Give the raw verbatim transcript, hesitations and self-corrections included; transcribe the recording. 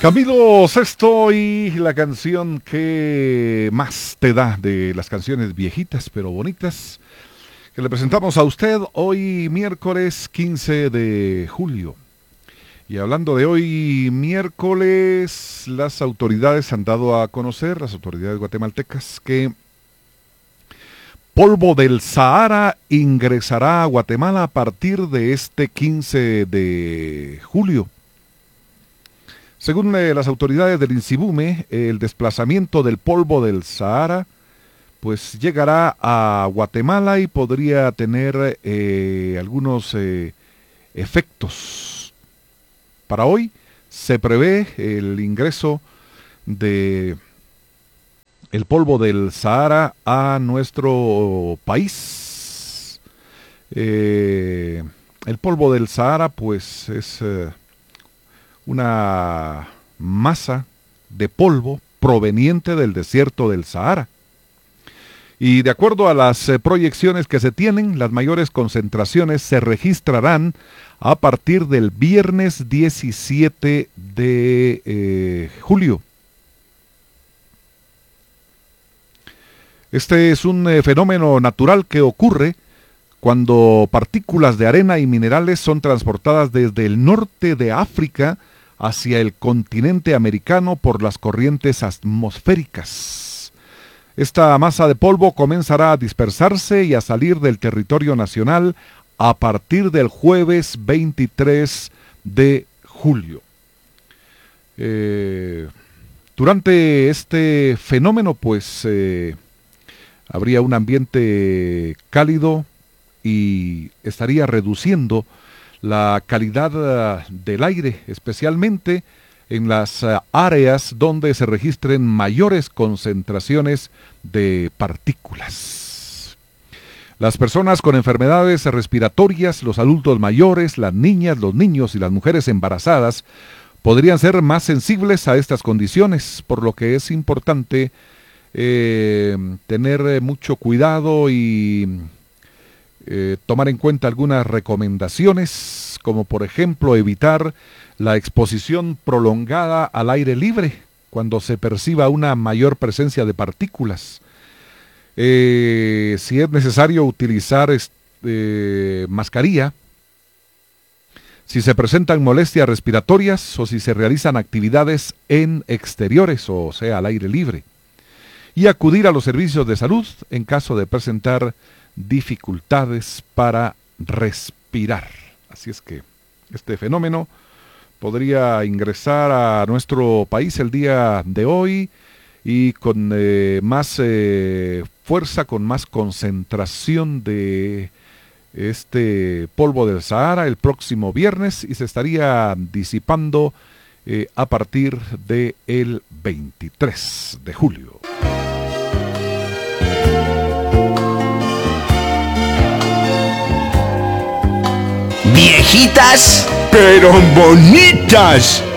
Camilo Sesto y la canción que más te da de las canciones viejitas pero bonitas que le presentamos a usted hoy miércoles quince de julio. Y hablando de hoy miércoles, las autoridades han dado a conocer, las autoridades guatemaltecas, que polvo del Sahara ingresará a Guatemala a partir de este quince de julio. Según eh, las autoridades del INSIBUME, el desplazamiento del polvo del Sahara pues llegará a Guatemala y podría tener eh, algunos eh, efectos. Para hoy se prevé el ingreso de el polvo del Sahara a nuestro país. Eh, el polvo del Sahara pues es eh, una masa de polvo proveniente del desierto del Sahara. Y de acuerdo a las eh, proyecciones que se tienen, las mayores concentraciones se registrarán a partir del viernes diecisiete de eh, julio. Este es un eh, fenómeno natural que ocurre cuando partículas de arena y minerales son transportadas desde el norte de África hacia el continente americano por las corrientes atmosféricas. Esta masa de polvo comenzará a dispersarse y a salir del territorio nacional a partir del jueves veintitrés de julio. Eh, durante este fenómeno, pues, eh, habría un ambiente cálido y estaría reduciendo la calidad del aire, especialmente en las áreas donde se registren mayores concentraciones de partículas. Las personas con enfermedades respiratorias, los adultos mayores, las niñas, los niños y las mujeres embarazadas podrían ser más sensibles a estas condiciones, por lo que es importante eh, tener mucho cuidado y eh, tomar en cuenta algunas recomendaciones, como por ejemplo evitar la exposición prolongada al aire libre cuando se perciba una mayor presencia de partículas. Eh, si es necesario utilizar este, mascarilla, si se presentan molestias respiratorias o si se realizan actividades en exteriores, o sea, al aire libre. Y acudir a los servicios de salud en caso de presentar dificultades para respirar. Así es que este fenómeno podría ingresar a nuestro país el día de hoy y con eh, más eh, fuerza, con más concentración de este polvo del Sahara el próximo viernes y se estaría disipando eh, a partir del veintitrés de julio. Viejitas, pero bonitas.